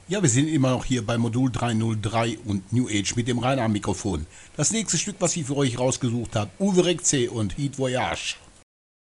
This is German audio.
Ja, wir sind immer noch hier bei Modul 303 und New Age mit dem Rainer am Mikrofon. Das nächste Stück, was ich für euch rausgesucht habe, Uwe Rexé und Heat Voyage.